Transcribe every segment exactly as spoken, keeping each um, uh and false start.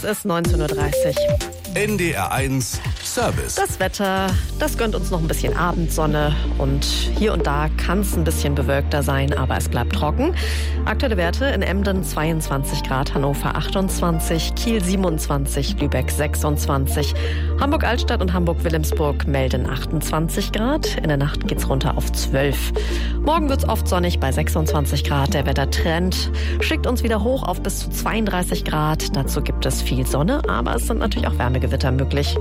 ist neunzehn Uhr dreißig. N D R eins Service. Das Wetter, das gönnt uns noch ein bisschen Abendsonne und hier und da kann es ein bisschen bewölkter sein, aber es bleibt trocken. Aktuelle Werte in Emden zweiundzwanzig Grad, Hannover achtundzwanzig, Kiel siebenundzwanzig, Lübeck sechsundzwanzig, Hamburg-Altstadt und Hamburg-Wilhelmsburg melden achtundzwanzig Grad. In der Nacht geht's runter auf zwölf. Morgen wird's oft sonnig bei sechsundzwanzig Grad. Der Wettertrend schickt uns wieder hoch auf bis zu zweiunddreißig Grad. Dazu gibt es viel Sonne, aber es sind natürlich auch Wärmegewitter möglich.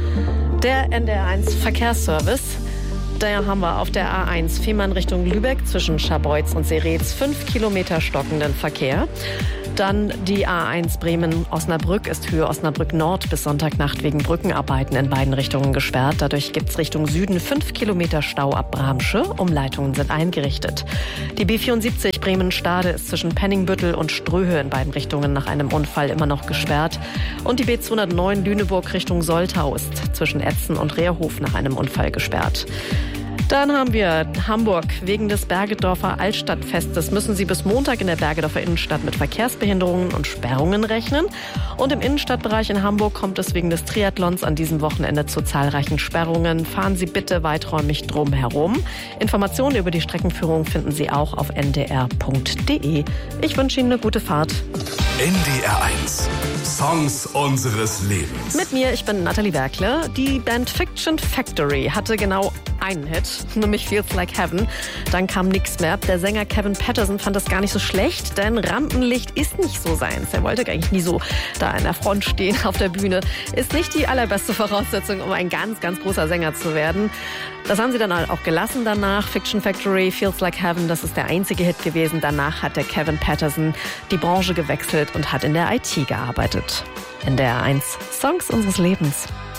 Der N D R eins Verkehrsservice. Da haben wir auf der A eins Fehmarn Richtung Lübeck zwischen Scharbeutz und Seretz fünf Kilometer stockenden Verkehr. Dann die A eins Bremen-Osnabrück ist Höhe Osnabrück Nord bis Sonntagnacht wegen Brückenarbeiten in beiden Richtungen gesperrt. Dadurch gibt es Richtung Süden fünf Kilometer Stau ab Bramsche. Umleitungen sind eingerichtet. Die B vierundsiebzig Bremen-Stade ist zwischen Penningbüttel und Ströhe in beiden Richtungen nach einem Unfall immer noch gesperrt. Und die B zweihundertneun Lüneburg Richtung Soltau ist zwischen Etzen und Rehrhof nach einem Unfall gesperrt. Dann haben wir Hamburg. Wegen des Bergedorfer Altstadtfestes müssen Sie bis Montag in der Bergedorfer Innenstadt mit Verkehrsbehinderungen und Sperrungen rechnen. Und im Innenstadtbereich in Hamburg kommt es wegen des Triathlons an diesem Wochenende zu zahlreichen Sperrungen. Fahren Sie bitte weiträumig drum herum. Informationen über die Streckenführung finden Sie auch auf n d r punkt d e. Ich wünsche Ihnen eine gute Fahrt. N D R eins. Songs unseres Lebens. Mit mir, ich bin Nathalie Werkle. Die Band Fiction Factory hatte genau einen Hit, nämlich Feels Like Heaven. Dann kam nichts mehr. Der Sänger Kevin Patterson fand das gar nicht so schlecht, denn Rampenlicht ist nicht so seins. Er wollte eigentlich nie so da an der Front stehen auf der Bühne. Ist nicht die allerbeste Voraussetzung, um ein ganz, ganz großer Sänger zu werden. Das haben sie dann auch gelassen danach. Fiction Factory, Feels Like Heaven, das ist der einzige Hit gewesen. Danach hat der Kevin Patterson die Branche gewechselt und hat in der I T gearbeitet. N D R eins, Songs unseres Lebens.